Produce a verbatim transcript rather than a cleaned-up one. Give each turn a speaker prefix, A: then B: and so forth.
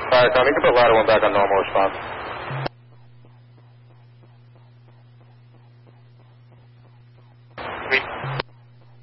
A: Firecom, you can put ladder one back on normal response.